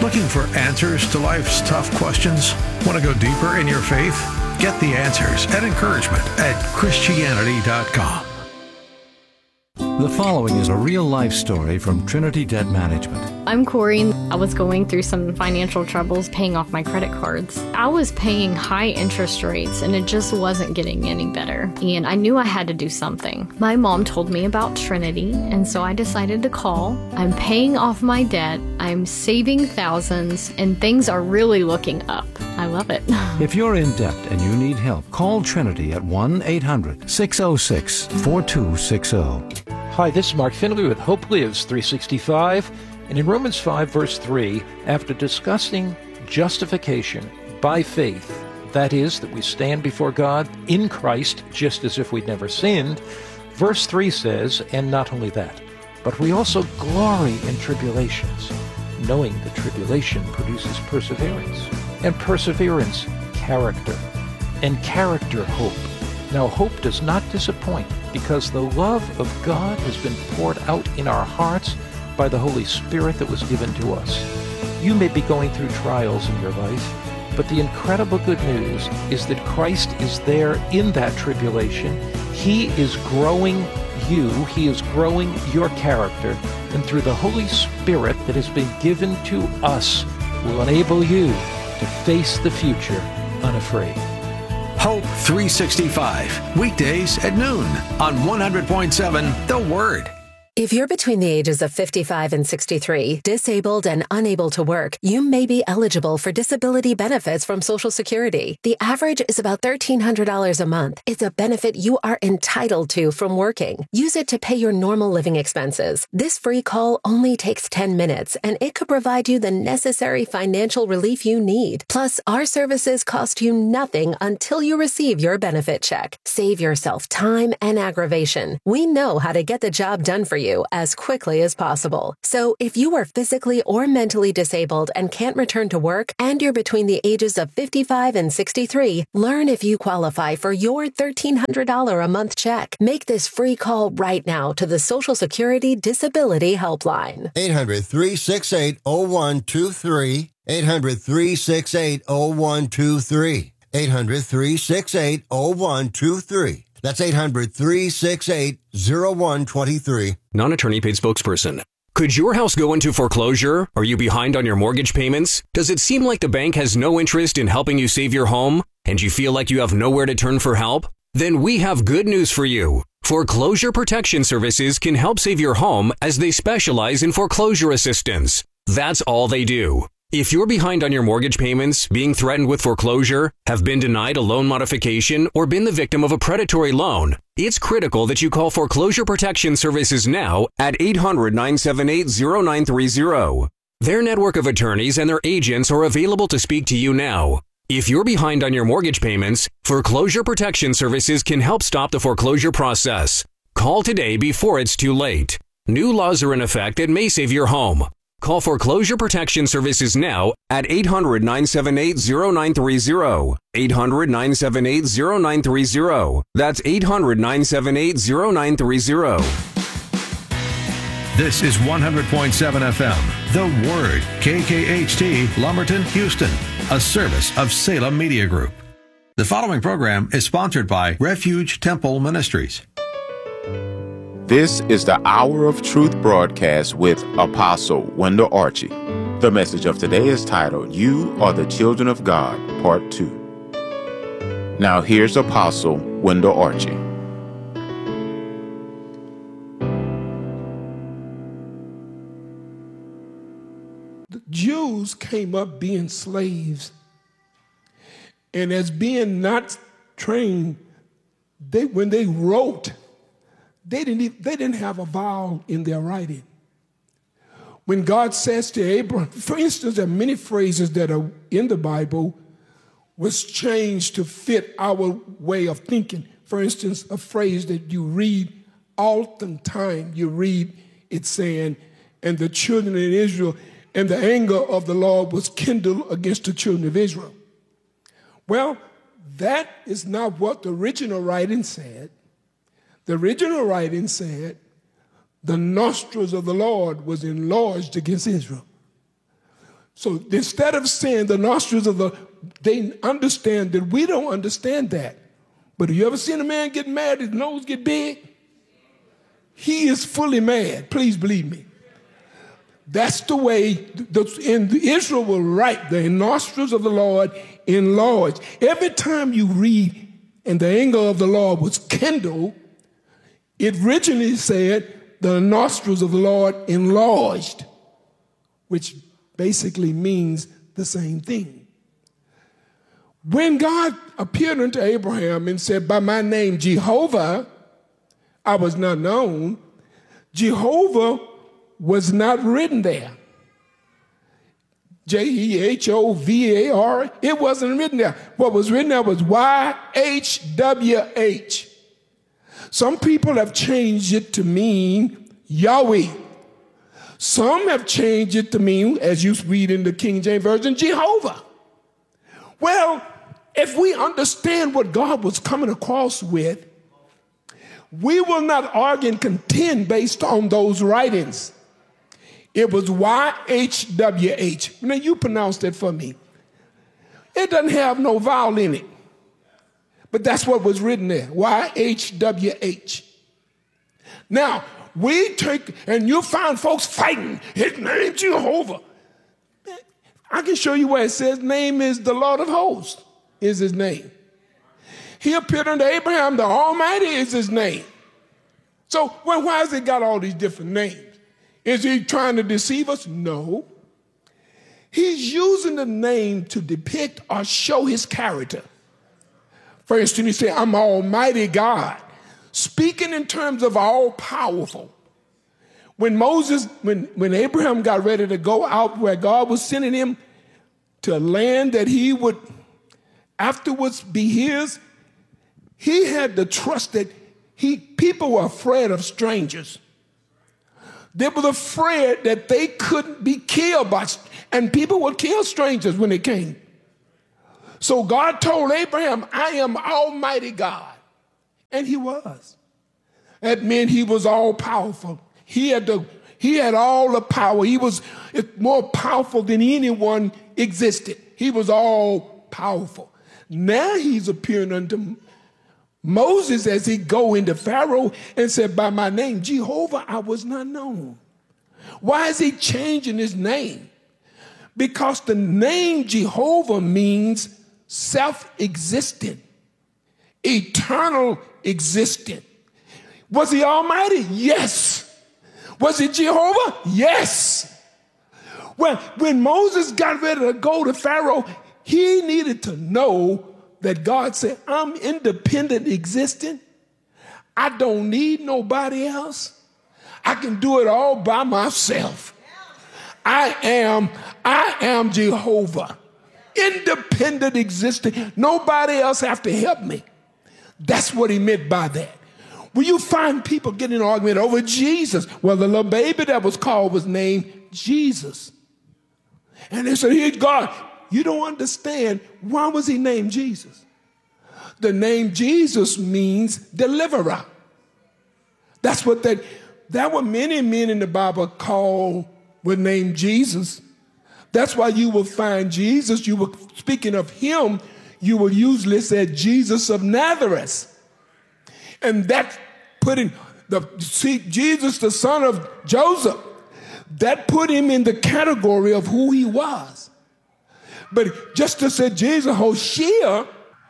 Looking for answers to life's tough questions? Want to go deeper in your faith? Get the answers and encouragement at Christianity.com. The following is a real-life story from Trinity Debt Management. I'm Corey. I was going through some financial troubles paying off my credit cards. I was paying high interest rates and it just wasn't getting any better. And I knew I had to do something. My mom told me about Trinity, and so I decided to call. I'm paying off my debt. I'm saving thousands, and things are really looking up. I love it. If you're in debt and you need help, call Trinity at 1-800-606-4260. Hi, this is Mark Finley with Hope Lives 365, and in Romans 5, verse 3, after discussing justification by faith, that is, that we stand before God in Christ just as if we'd never sinned, verse 3 says, and not only that, but we also glory in tribulations, knowing that tribulation produces perseverance, and perseverance, character, and character, hope. Now, hope does not disappoint, because the love of God has been poured out in our hearts by the Holy Spirit that was given to us. You may be going through trials in your life, but the incredible good news is that Christ is there in that tribulation. He is growing you. He is growing your character. And through the Holy Spirit that has been given to us will enable you to face the future unafraid. Hope 365, weekdays at noon on 100.7 The Word. If you're between the ages of 55 and 63, disabled and unable to work, you may be eligible for disability benefits from Social Security. The average is about $1,300 a month. It's a benefit you are entitled to from working. Use it to pay your normal living expenses. This free call only takes 10 minutes, and it could provide you the necessary financial relief you need. Plus, our services cost you nothing until you receive your benefit check. Save yourself time and aggravation. We know how to get the job done for you as quickly as possible. So if you are physically or mentally disabled and can't return to work, and you're between the ages of 55 and 63, learn if you qualify for your $1,300 a month check. Make this free call right now to the Social Security Disability Helpline. 800-368-0123. 800-368-0123. 800-368-0123. That's 800-368-0123. Non-attorney paid spokesperson. Could your house go into foreclosure? Are you behind on your mortgage payments? Does it seem like the bank has no interest in helping you save your home? And you feel like you have nowhere to turn for help? Then we have good news for you. Foreclosure Protection Services can help save your home as they specialize in foreclosure assistance. That's all they do. If you're behind on your mortgage payments, being threatened with foreclosure, have been denied a loan modification, or been the victim of a predatory loan, it's critical that you call Foreclosure Protection Services now at 800-978-0930. Their network of attorneys and their agents are available to speak to you now. If you're behind on your mortgage payments, Foreclosure Protection Services can help stop the foreclosure process. Call today before it's too late. New laws are in effect that may save your home. Call Foreclosure Protection Services now at 800-978-0930. 800-978-0930. That's 800-978-0930. This is 100.7 FM, The Word, KKHT, Lumberton, Houston, a service of Salem Media Group. The following program is sponsored by Refuge Temple Ministries. This is the Hour of Truth broadcast with Apostle Wendell Archie. The message of today is titled, You Are the Children of God, Part 2. Now here's Apostle Wendell Archie. The Jews came up being slaves, and as being not trained, when they wrote, they didn't have a vowel in their writing. When God says to Abraham, for instance, there are many phrases that are in the Bible was changed to fit our way of thinking. For instance, a phrase that you read oftentimes, you read it saying, and the children of Israel, and the anger of the Lord was kindled against the children of Israel. Well, that is not what the original writing said. The original writing said, the nostrils of the Lord was enlarged against Israel. So instead of saying the nostrils of the, they understand that we don't understand that. But have you ever seen a man get mad, his nose get big? He is fully mad, please believe me. That's the way, and Israel will write, the nostrils of the Lord enlarged. Every time you read, and the anger of the Lord was kindled, it originally said, the nostrils of the Lord enlarged, which basically means the same thing. When God appeared unto Abraham and said, by my name Jehovah, I was not known, Jehovah was not written there. Jehovar, it wasn't written there. What was written there was YHWH. Some people have changed it to mean Yahweh. Some have changed it to mean, as you read in the King James Version, Jehovah. Well, if we understand what God was coming across with, we will not argue and contend based on those writings. It was YHWH. Now, you pronounce that for me. It doesn't have no vowel in it. But that's what was written there, YHWH. Now, we take, and you'll find folks fighting, his name Jehovah. I can show you where it says name is the Lord of hosts, is his name. He appeared unto Abraham, the Almighty is his name. So why has he got all these different names? Is he trying to deceive us? No. He's using the name to depict or show his character. For instance, he said, I'm Almighty God, speaking in terms of all powerful. When Abraham got ready to go out where God was sending him to a land that he would afterwards be his, he had the trust that people were afraid of strangers. They were afraid that they couldn't be killed by, and people would kill strangers when they came. So God told Abraham, I am Almighty God. And he was. That meant he was all powerful. He had all the power. He was more powerful than anyone existed. He was all powerful. Now he's appearing unto Moses as he go into Pharaoh and said, by my name, Jehovah, I was not known. Why is he changing his name? Because the name Jehovah means self-existent, eternal existent. Was he Almighty? Yes. Was he Jehovah? Yes. Well, when Moses got ready to go to Pharaoh, he needed to know that God said, I'm independent existent. I don't need nobody else. I can do it all by myself. I am Jehovah. Independent existent. Nobody else have to help me. That's what he meant by that. Well, you find people getting an argument over Jesus. Well, the little baby that was called was named Jesus. And they said, here's God. You don't understand. Why was he named Jesus? The name Jesus means deliverer. That's what there were many men in the Bible were named Jesus. That's why you will find Jesus, speaking of him, you will usually say Jesus of Nazareth. And that Jesus, the son of Joseph, that put him in the category of who he was. But just to say Jesus, Hosea,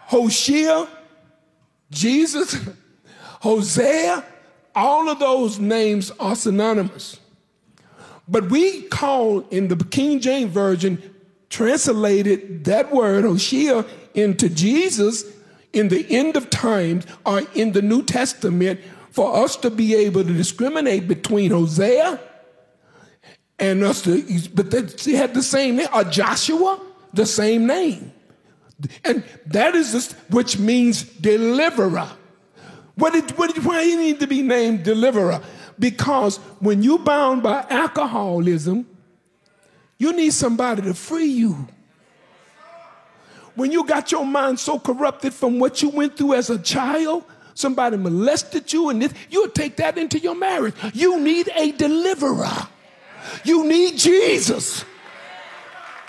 Jesus, Hosea, all of those names are synonymous. But we call in the King James Version, translated that word, Hosea, into Jesus in the end of times or in the New Testament for us to be able to discriminate between Hosea and us. But they had the same name, or Joshua, the same name. And that is which means deliverer. Why do you need to be named deliverer? Because when you're bound by alcoholism, you need somebody to free you. When you got your mind so corrupted from what you went through as a child, somebody molested you, and you'll take that into your marriage. You need a deliverer. You need Jesus.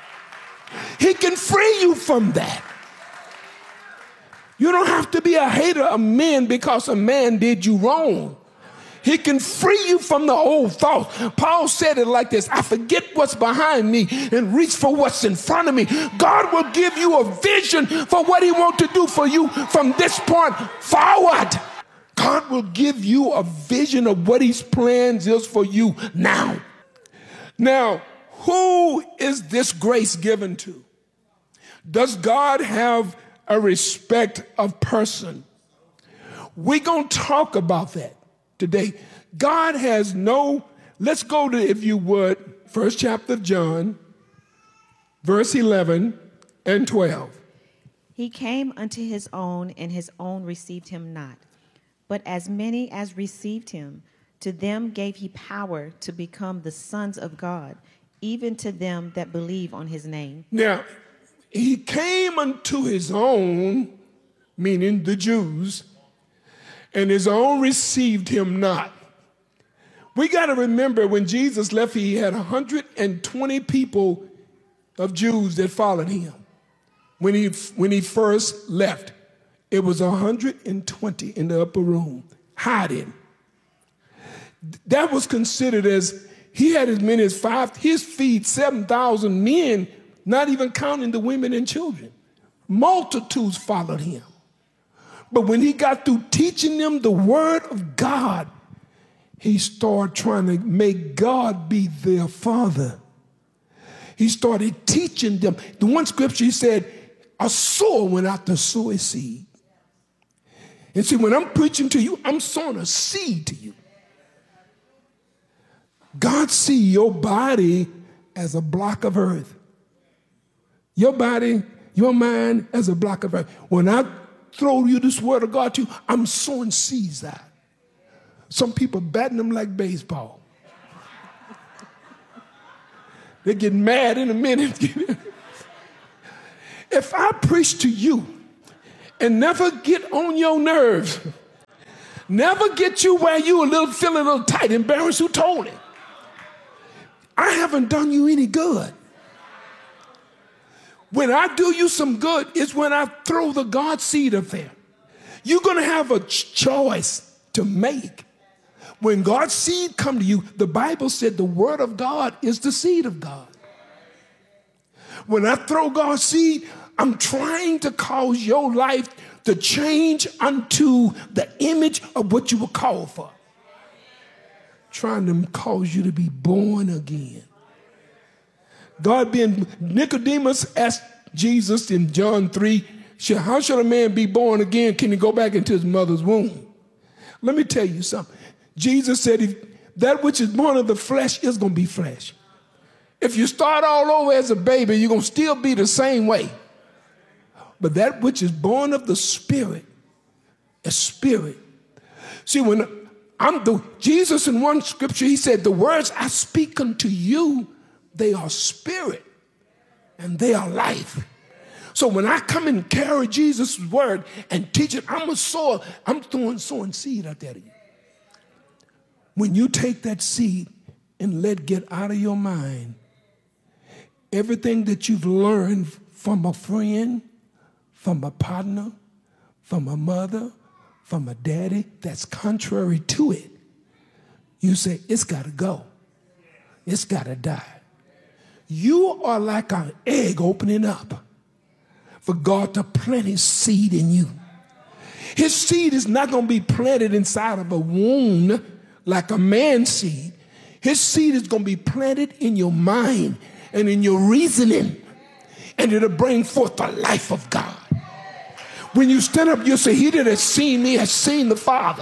He can free you from that. You don't have to be a hater of men because a man did you wrong. He can free you from the old thoughts. Paul said it like this: I forget what's behind me and reach for what's in front of me. God will give you a vision for what he wants to do for you from this point forward. God will give you a vision of what his plans is for you now. Now, who is this grace given to? Does God have a respect of person? We're going to talk about that today. God has no, let's go to, if you would, first chapter of John, verse 11 and 12. He came unto his own, and his own received him not. But as many as received him, to them gave he power to become the sons of God, even to them that believe on his name. Now, he came unto his own, meaning the Jews, and his own received him not. We got to remember when Jesus left, he had 120 people of Jews that followed him. When he first left, it was 120 in the upper room, hiding. That was considered as, he had as many as his feed 7,000 men, not even counting the women and children. Multitudes followed him. But when he got through teaching them the word of God, he started trying to make God be their father. He started teaching them. The one scripture, he said, a sower went out to sow his seed. And see, when I'm preaching to you, I'm sowing a seed to you. God sees your body as a block of earth. Your body, your mind as a block of earth. When I throw you this word of God to you, I'm sowing seeds out. Some people batting them like baseball. They get mad in a minute. If I preach to you and never get on your nerves, never get you where you feeling a little tight, embarrassed, who told it? I haven't done you any good. When I do you some good, it's when I throw the God seed up there. You're going to have a choice to make. When God's seed come to you, the Bible said the word of God is the seed of God. When I throw God's seed, I'm trying to cause your life to change unto the image of what you were called for. Trying to cause you to be born again. Nicodemus asked Jesus in John 3, how should a man be born again? Can he go back into his mother's womb? Let me tell you something. Jesus said, if that which is born of the flesh is going to be flesh. If you start all over as a baby, you're going to still be the same way. But that which is born of the Spirit is spirit. See, when Jesus in one scripture, he said, the words I speak unto you, they are spirit and they are life. So when I come and carry Jesus' word and teach it, I'm sowing seed out there to you. When you take that seed and let get out of your mind everything that you've learned from a friend, from a partner, from a mother, from a daddy that's contrary to it, you say, it's got to go. It's got to die. You are like an egg opening up for God to plant his seed in you. His seed is not going to be planted inside of a womb like a man's seed. His seed is going to be planted in your mind and in your reasoning, and it'll bring forth the life of God. When you stand up, you say, he that has seen me has seen the Father.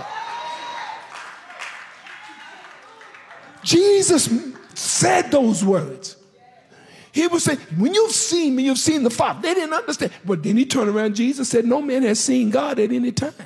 Jesus said those words. He was saying, when you've seen me, you've seen the Father. They didn't understand. But then he turned around, Jesus said, no man has seen God at any time.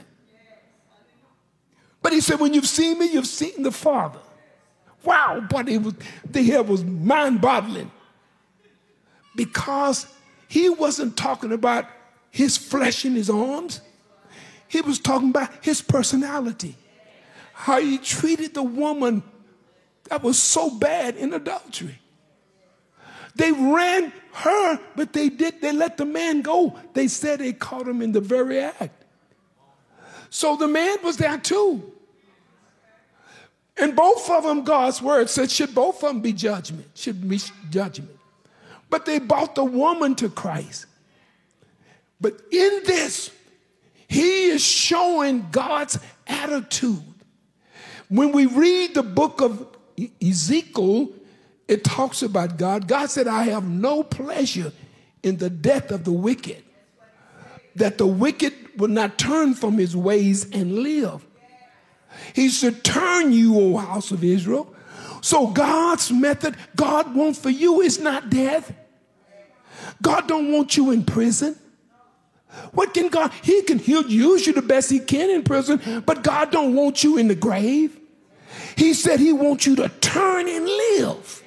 But he said, when you've seen me, you've seen the Father. Wow, but the was mind-boggling. Because he wasn't talking about his flesh in his arms. He was talking about his personality. How he treated the woman that was so bad in adultery. They ran her, but they let the man go. They said they caught him in the very act. So the man was there too. And both of them, God's word said, should both of them be judgment? Should be judgment. But they brought the woman to Christ. But in this, he is showing God's attitude. When we read the book of Ezekiel, it talks about God. God said, I have no pleasure in the death of the wicked, that the wicked will not turn from his ways and live. He said, turn you, O house of Israel. So God's method, God wants for you is not death. God don't want you in prison. What can God? He'll use you the best he can in prison, but God don't want you in the grave. He said he wants you to turn and live.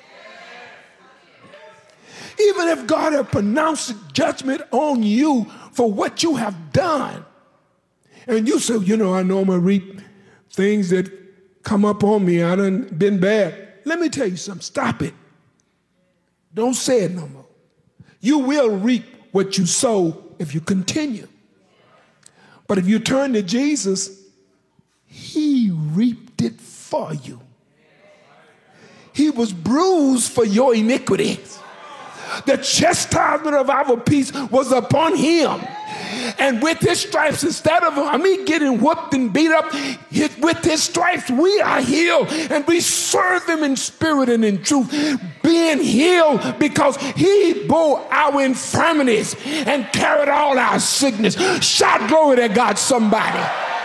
Even if God had pronounced judgment on you for what you have done, and you say, I know I'm going to reap things that come up on me. I done been bad. Let me tell you something. Stop it. Don't say it no more. You will reap what you sow if you continue. But if you turn to Jesus, he reaped it for you. He was bruised for your iniquities. The chastisement of our peace was upon him. And with his stripes, instead of me getting whooped and beat up, with his stripes we are healed, and we serve him in spirit and in truth, being healed because he bore our infirmities and carried all our sickness. Shout glory to God, somebody.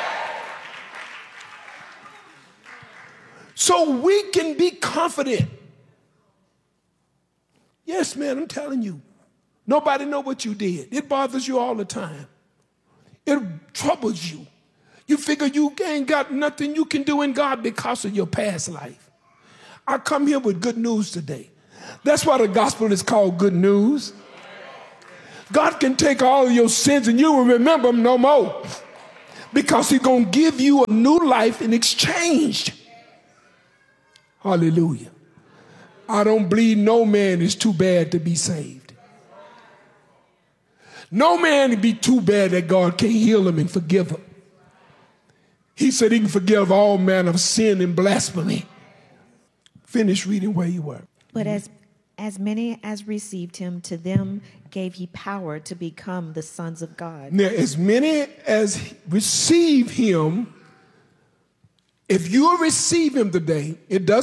So we can be confident. Yes, man, I'm telling you. Nobody know what you did. It bothers you all the time. It troubles you. You figure you ain't got nothing you can do in God because of your past life. I come here with good news today. That's why the gospel is called good news. God can take all of your sins and you will remember them no more, because he's going to give you a new life in exchange. Hallelujah. I don't believe no man is too bad to be saved. No man would be too bad that God can't heal him and forgive him. He said he can forgive all manner of sin and blasphemy. Finish reading where you were. But as many as received him, to them gave he power to become the sons of God. Now, as many as receive him, if you receive him today, it doesn't